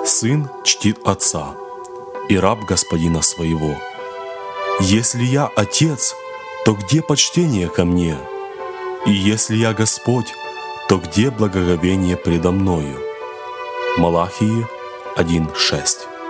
Сын чтит отца, и раб господина своего. Если я отец, то где почтение ко мне? И если я Господь, то где благоговение предо мною? Малахии 1:6.